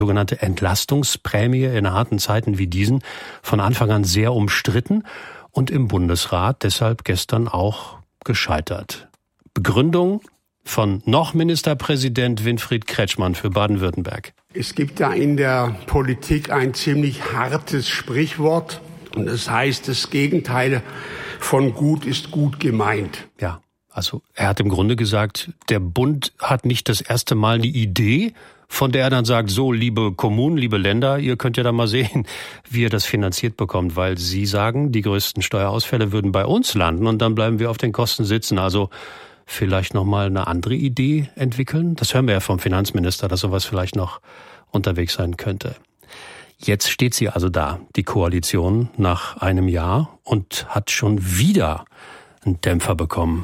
Sogenannte Entlastungsprämie in harten Zeiten wie diesen von Anfang an sehr umstritten und im Bundesrat deshalb gestern auch gescheitert. Begründung von noch Ministerpräsident Winfried Kretschmann für Baden-Württemberg. Es gibt ja in der Politik ein ziemlich hartes Sprichwort und das heißt, das Gegenteil von gut ist gut gemeint. Ja, also er hat im Grunde gesagt, der Bund hat nicht das erste Mal die Idee, von der er dann sagt, so, liebe Kommunen, liebe Länder, ihr könnt ja da mal sehen, wie ihr das finanziert bekommt, weil sie sagen, die größten Steuerausfälle würden bei uns landen und dann bleiben wir auf den Kosten sitzen. Also vielleicht nochmal eine andere Idee entwickeln? Das hören wir ja vom Finanzminister, dass sowas vielleicht noch unterwegs sein könnte. Jetzt steht sie also da, die Koalition, nach einem Jahr und hat schon wieder einen Dämpfer bekommen.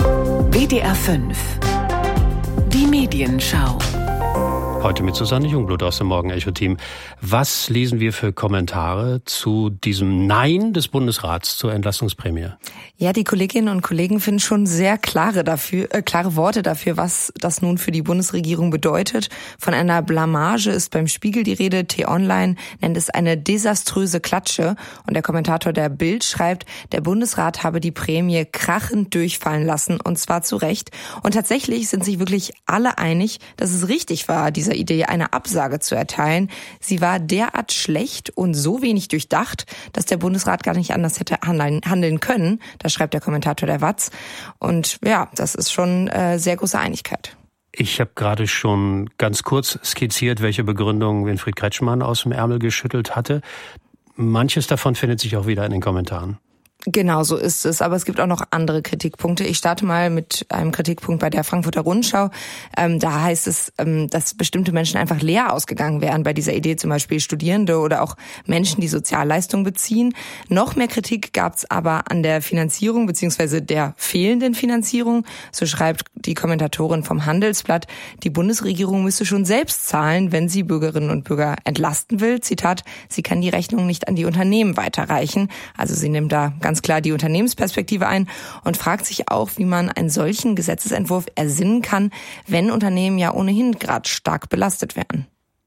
WDR 5. Die Medienschau. Heute mit Susanne Jungblut aus dem Morgen-Echo-Team. Was lesen wir für Kommentare zu diesem Nein des Bundesrats zur Entlastungsprämie? Ja, die Kolleginnen und Kollegen finden schon sehr klare Worte dafür, was das nun für die Bundesregierung bedeutet. Von einer Blamage ist beim Spiegel die Rede. T-Online nennt es eine desaströse Klatsche. Und der Kommentator der Bild schreibt, der Bundesrat habe die Prämie krachend durchfallen lassen, und zwar zu Recht. Und tatsächlich sind sich wirklich alle einig, dass es richtig war, dieser Idee eine Absage zu erteilen. Sie war derart schlecht und so wenig durchdacht, dass der Bundesrat gar nicht anders hätte handeln können. Das schreibt der Kommentator der WAZ. Und ja, das ist schon sehr große Einigkeit. Ich habe gerade schon ganz kurz skizziert, welche Begründung Winfried Kretschmann aus dem Ärmel geschüttelt hatte. Manches davon findet sich auch wieder in den Kommentaren. Genau, so ist es. Aber es gibt auch noch andere Kritikpunkte. Ich starte mal mit einem Kritikpunkt bei der Frankfurter Rundschau. Da heißt es, dass bestimmte Menschen einfach leer ausgegangen wären bei dieser Idee, zum Beispiel Studierende oder auch Menschen, die Sozialleistungen beziehen. Noch mehr Kritik gab es aber an der Finanzierung bzw. der fehlenden Finanzierung. So schreibt die Kommentatorin vom Handelsblatt, die Bundesregierung müsse schon selbst zahlen, wenn sie Bürgerinnen und Bürger entlasten will. Zitat, sie kann die Rechnung nicht an die Unternehmen weiterreichen. Also sie nimmt da ganz klar die Unternehmensperspektive ein und fragt sich auch, wie man einen solchen Gesetzesentwurf ersinnen kann, wenn Unternehmen ja ohnehin gerade stark belastet werden.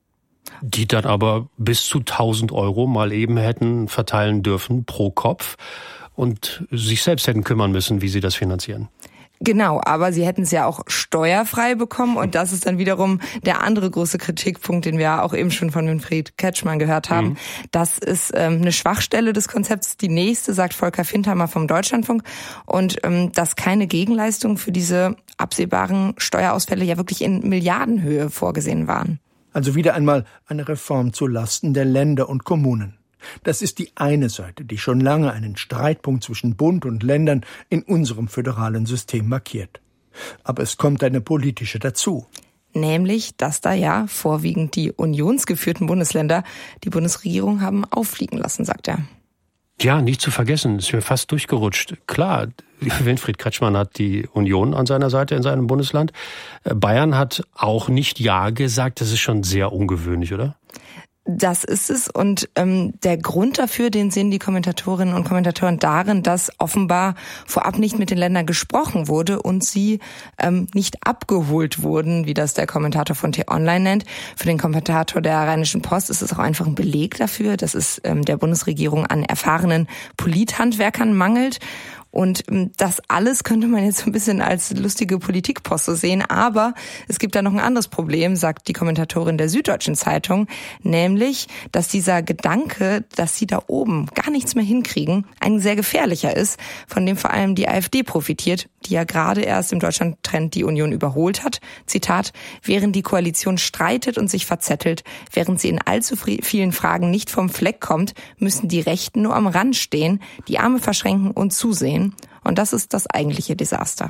Die dann aber bis zu 1.000 € mal eben hätten verteilen dürfen pro Kopf und sich selbst hätten kümmern müssen, wie sie das finanzieren. Genau, aber sie hätten es ja auch steuerfrei bekommen und das ist dann wiederum der andere große Kritikpunkt, den wir auch eben schon von Winfried Kretschmann gehört haben. Das ist eine Schwachstelle des Konzepts. Die nächste, sagt Volker Fintheimer vom Deutschlandfunk, und dass keine Gegenleistung für diese absehbaren Steuerausfälle ja wirklich in Milliardenhöhe vorgesehen waren. Also wieder einmal eine Reform zu Lasten der Länder und Kommunen. Das ist die eine Seite, die schon lange einen Streitpunkt zwischen Bund und Ländern in unserem föderalen System markiert. Aber es kommt eine politische dazu. Nämlich, dass da ja vorwiegend die unionsgeführten Bundesländer die Bundesregierung haben auffliegen lassen, sagt er. Ja, nicht zu vergessen, ist mir fast durchgerutscht. Klar, Winfried Kretschmann hat die Union an seiner Seite in seinem Bundesland. Bayern hat auch nicht Ja gesagt. Das ist schon sehr ungewöhnlich, oder? Das ist es und der Grund dafür, den sehen die Kommentatorinnen und Kommentatoren darin, dass offenbar vorab nicht mit den Ländern gesprochen wurde und sie nicht abgeholt wurden, wie das der Kommentator von T-Online nennt. Für den Kommentator der Rheinischen Post ist es auch einfach ein Beleg dafür, dass es der Bundesregierung an erfahrenen Polithandwerkern mangelt. Und das alles könnte man jetzt so ein bisschen als lustige Politikposse sehen. Aber es gibt da noch ein anderes Problem, sagt die Kommentatorin der Süddeutschen Zeitung, nämlich, dass dieser Gedanke, dass sie da oben gar nichts mehr hinkriegen, ein sehr gefährlicher ist, von dem vor allem die AfD profitiert, die ja gerade erst im Deutschland-Trend die Union überholt hat. Zitat, während die Koalition streitet und sich verzettelt, während sie in allzu vielen Fragen nicht vom Fleck kommt, müssen die Rechten nur am Rand stehen, die Arme verschränken und zusehen. Und das ist das eigentliche Desaster.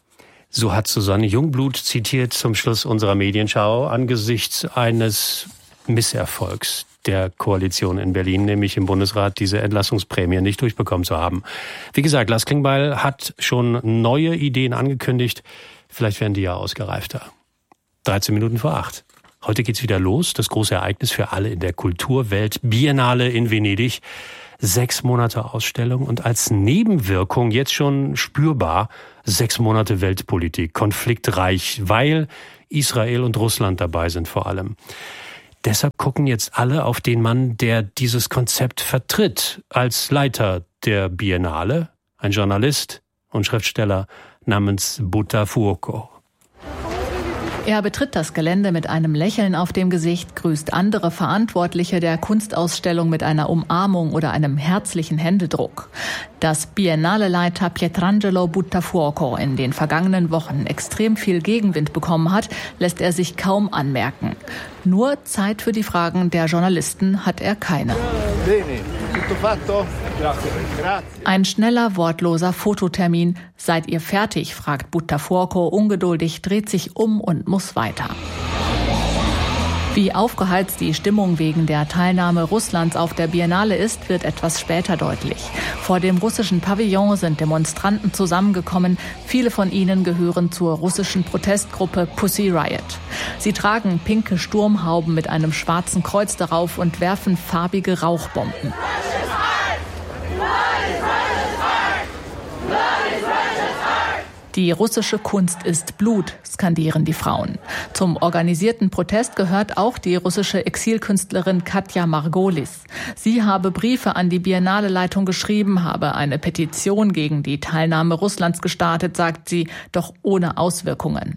So hat Susanne Jungblut zitiert zum Schluss unserer Medienschau angesichts eines Misserfolgs der Koalition in Berlin, nämlich im Bundesrat diese Entlastungsprämie nicht durchbekommen zu haben. Wie gesagt, Lars Klingbeil hat schon neue Ideen angekündigt. Vielleicht werden die ja ausgereifter. 7:13. Heute geht's wieder los. Das große Ereignis für alle in der Kulturwelt. Biennale in Venedig. 6 Monate Ausstellung und als Nebenwirkung jetzt schon spürbar 6 Monate Weltpolitik, konfliktreich, weil Israel und Russland dabei sind vor allem. Deshalb gucken jetzt alle auf den Mann, der dieses Konzept vertritt, als Leiter der Biennale, ein Journalist und Schriftsteller namens Boutafourcaux. Er betritt das Gelände mit einem Lächeln auf dem Gesicht, grüßt andere Verantwortliche der Kunstausstellung mit einer Umarmung oder einem herzlichen Händedruck. Dass Biennale-Leiter Pietrangelo Boutafourcaux in den vergangenen Wochen extrem viel Gegenwind bekommen hat, lässt er sich kaum anmerken. Nur Zeit für die Fragen der Journalisten hat er keine. Ein schneller, wortloser Fototermin. Seid ihr fertig? Fragt Boutafourcaux ungeduldig, dreht sich um und muss weiter. Wie aufgeheizt die Stimmung wegen der Teilnahme Russlands auf der Biennale ist, wird etwas später deutlich. Vor dem russischen Pavillon sind Demonstranten zusammengekommen. Viele von ihnen gehören zur russischen Protestgruppe Pussy Riot. Sie tragen pinke Sturmhauben mit einem schwarzen Kreuz darauf und werfen farbige Rauchbomben. Die russische Kunst ist Blut, skandieren die Frauen. Zum organisierten Protest gehört auch die russische Exilkünstlerin Katja Margolis. Sie habe Briefe an die Biennale-Leitung geschrieben, habe eine Petition gegen die Teilnahme Russlands gestartet, sagt sie, doch ohne Auswirkungen.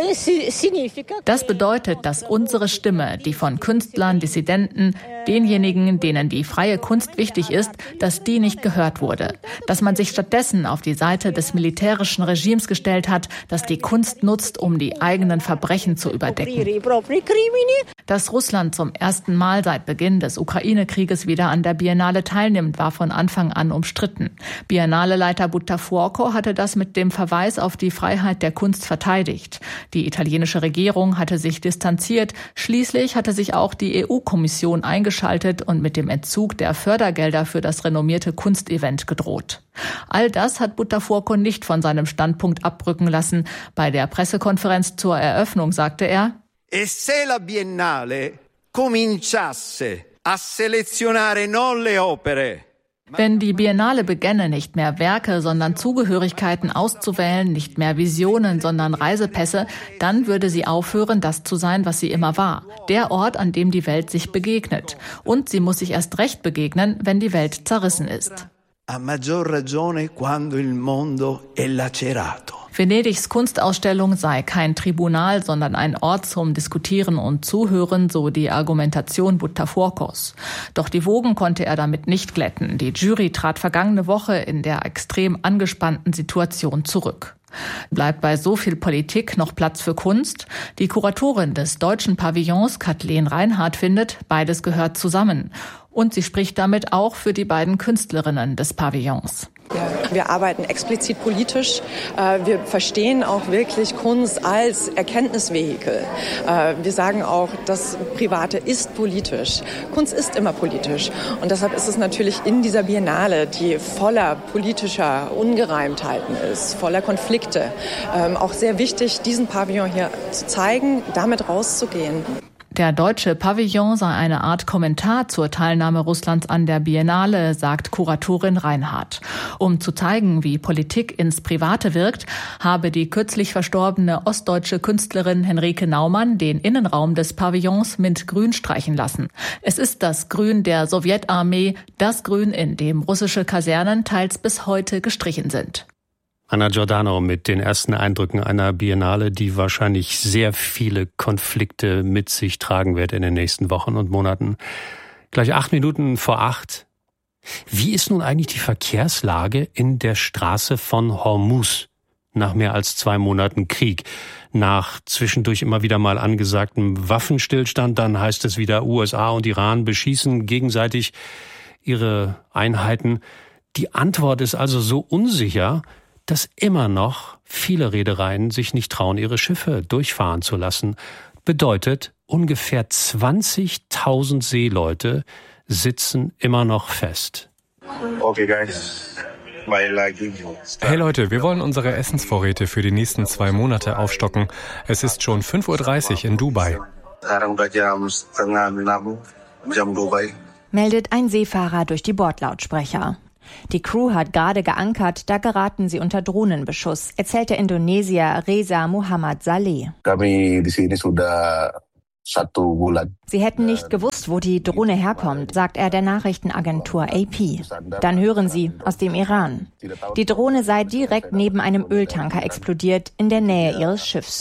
Das bedeutet, dass unsere Stimme, die von Künstlern, Dissidenten, denjenigen, denen die freie Kunst wichtig ist, dass die nicht gehört wurde. Dass man sich stattdessen auf die Seite des militärischen Regimes gestellt hat, das die Kunst nutzt, um die eigenen Verbrechen zu überdecken. Dass Russland zum ersten Mal seit Beginn des Ukraine-Krieges wieder an der Biennale teilnimmt, war von Anfang an umstritten. Biennale-Leiter Boutafourcaux hatte das mit dem Verweis auf die Freiheit der Kunst verteidigt. Die italienische Regierung hatte sich distanziert. Schließlich hatte sich auch die EU-Kommission eingeschaltet und mit dem Entzug der Fördergelder für das renommierte Kunstevent gedroht. All das hat Boutafourcaux nicht von seinem Standpunkt abrücken lassen. Bei der Pressekonferenz zur Eröffnung sagte er: E se la Biennale cominciasse a selezionare non le opere. Wenn die Biennale begänne, nicht mehr Werke, sondern Zugehörigkeiten auszuwählen, nicht mehr Visionen, sondern Reisepässe, dann würde sie aufhören, das zu sein, was sie immer war. Der Ort, an dem die Welt sich begegnet. Und sie muss sich erst recht begegnen, wenn die Welt zerrissen ist. A maggior ragione quando il mondo è lacerato. Venedigs Kunstausstellung sei kein Tribunal, sondern ein Ort zum Diskutieren und Zuhören, so die Argumentation Boutafourcaux. Doch die Wogen konnte er damit nicht glätten. Die Jury trat vergangene Woche in der extrem angespannten Situation zurück. Bleibt bei so viel Politik noch Platz für Kunst? Die Kuratorin des deutschen Pavillons, Kathleen Reinhardt, findet, beides gehört zusammen. Und sie spricht damit auch für die beiden Künstlerinnen des Pavillons. Ja, wir arbeiten explizit politisch. Wir verstehen auch wirklich Kunst als Erkenntnisvehikel. Wir sagen auch, das Private ist politisch. Kunst ist immer politisch. Und deshalb ist es natürlich in dieser Biennale, die voller politischer Ungereimtheiten ist, voller Konflikte, auch sehr wichtig, diesen Pavillon hier zu zeigen, damit rauszugehen. Der deutsche Pavillon sei eine Art Kommentar zur Teilnahme Russlands an der Biennale, sagt Kuratorin Reinhardt. Um zu zeigen, wie Politik ins Private wirkt, habe die kürzlich verstorbene ostdeutsche Künstlerin Henrike Naumann den Innenraum des Pavillons mintgrün streichen lassen. Es ist das Grün der Sowjetarmee, das Grün, in dem russische Kasernen teils bis heute gestrichen sind. Anna Giordano mit den ersten Eindrücken einer Biennale, die wahrscheinlich sehr viele Konflikte mit sich tragen wird in den nächsten Wochen und Monaten. Gleich 7:08. Wie ist nun eigentlich die Verkehrslage in der Straße von Hormuz nach mehr als 2 Monaten Krieg? Nach zwischendurch immer wieder mal angesagtem Waffenstillstand, dann heißt es wieder, USA und Iran beschießen gegenseitig ihre Einheiten. Die Antwort ist also so unsicher, dass immer noch viele Reedereien sich nicht trauen, ihre Schiffe durchfahren zu lassen. Bedeutet, ungefähr 20.000 Seeleute sitzen immer noch fest. Okay, guys. Hey Leute, wir wollen unsere Essensvorräte für die nächsten 2 Monate aufstocken. Es ist schon 5:30 Uhr in Dubai. Meldet ein Seefahrer durch die Bordlautsprecher. Die Crew hat gerade geankert, da geraten sie unter Drohnenbeschuss, erzählt der Indonesier Reza Muhammad Saleh. Sie hätten nicht gewusst, wo die Drohne herkommt, sagt er der Nachrichtenagentur AP. Dann hören sie, aus dem Iran. Die Drohne sei direkt neben einem Öltanker explodiert, in der Nähe ihres Schiffs.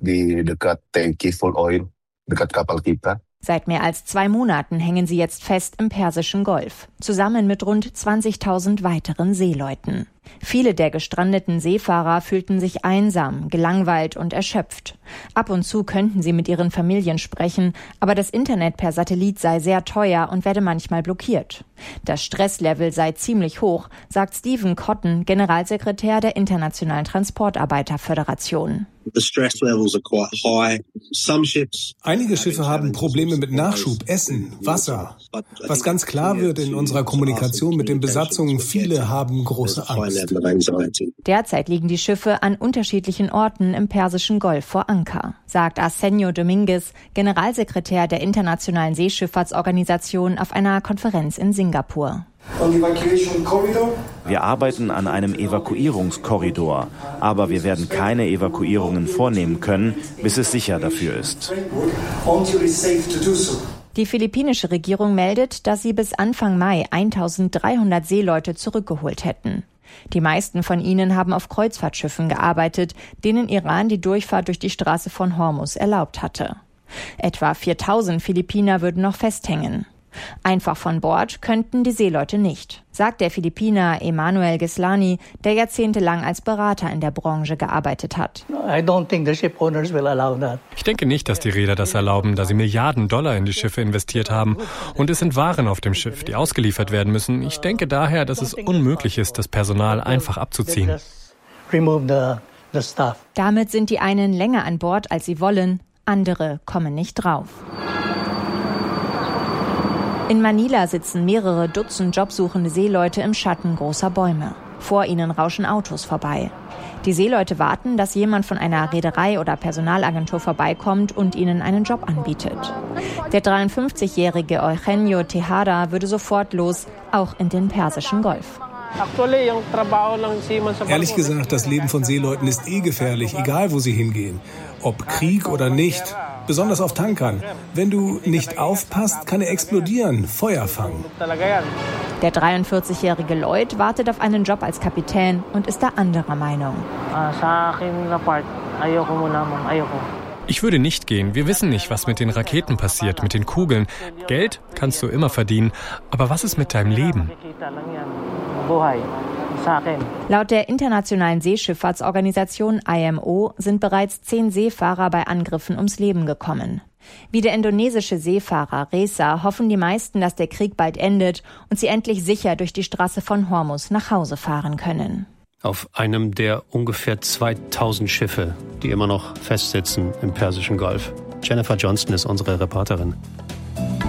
Seit mehr als 2 Monaten hängen sie jetzt fest im Persischen Golf, zusammen mit rund 20.000 weiteren Seeleuten. Viele der gestrandeten Seefahrer fühlten sich einsam, gelangweilt und erschöpft. Ab und zu könnten sie mit ihren Familien sprechen, aber das Internet per Satellit sei sehr teuer und werde manchmal blockiert. Das Stresslevel sei ziemlich hoch, sagt Stephen Cotton, Generalsekretär der Internationalen Transportarbeiterföderation. Einige Schiffe haben Probleme mit Nachschub, Essen, Wasser. Was ganz klar wird in unserer Kommunikation mit den Besatzungen, viele haben große Angst. Derzeit liegen die Schiffe an unterschiedlichen Orten im Persischen Golf vor Anker, sagt Arsenio Dominguez, Generalsekretär der Internationalen Seeschifffahrtsorganisation auf einer Konferenz in Singapur. Wir arbeiten an einem Evakuierungskorridor, aber wir werden keine Evakuierungen vornehmen können, bis es sicher dafür ist. Die philippinische Regierung meldet, dass sie bis Anfang Mai 1.300 Seeleute zurückgeholt hätten. Die meisten von ihnen haben auf Kreuzfahrtschiffen gearbeitet, denen Iran die Durchfahrt durch die Straße von Hormuz erlaubt hatte. Etwa 4.000 Philippiner würden noch festhängen. Einfach von Bord könnten die Seeleute nicht, sagt der Philippiner Emmanuel Gislani, der jahrzehntelang als Berater in der Branche gearbeitet hat. Ich denke nicht, dass die Reeder das erlauben, da sie Milliarden Dollar in die Schiffe investiert haben. Und es sind Waren auf dem Schiff, die ausgeliefert werden müssen. Ich denke daher, dass es unmöglich ist, das Personal einfach abzuziehen. Damit sind die einen länger an Bord, als sie wollen, andere kommen nicht drauf. In Manila sitzen mehrere Dutzend jobsuchende Seeleute im Schatten großer Bäume. Vor ihnen rauschen Autos vorbei. Die Seeleute warten, dass jemand von einer Reederei oder Personalagentur vorbeikommt und ihnen einen Job anbietet. Der 53-jährige Eugenio Tejada würde sofort los, auch in den Persischen Golf. Ehrlich gesagt, das Leben von Seeleuten ist gefährlich, egal wo sie hingehen. Ob Krieg oder nicht, besonders auf Tankern. Wenn du nicht aufpasst, kann er explodieren, Feuer fangen. Der 43-jährige Lloyd wartet auf einen Job als Kapitän und ist da anderer Meinung. Ich würde nicht gehen. Wir wissen nicht, was mit den Raketen passiert, mit den Kugeln. Geld kannst du immer verdienen. Aber was ist mit deinem Leben? Laut der Internationalen Seeschifffahrtsorganisation IMO sind bereits 10 Seefahrer bei Angriffen ums Leben gekommen. Wie der indonesische Seefahrer Reza hoffen die meisten, dass der Krieg bald endet und sie endlich sicher durch die Straße von Hormuz nach Hause fahren können. Auf einem der ungefähr 2000 Schiffe, die immer noch festsitzen im Persischen Golf. Jennifer Johnston ist unsere Reporterin.